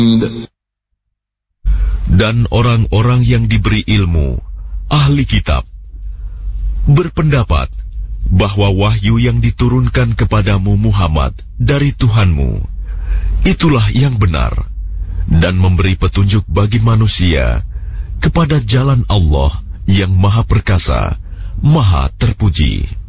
Dan orang-orang yang diberi ilmu, ahli kitab, berpendapat bahwa wahyu yang diturunkan kepadamu Muhammad dari Tuhanmu, itulah yang benar, dan memberi petunjuk bagi manusia kepada jalan Allah yang Maha Perkasa, Maha Terpuji.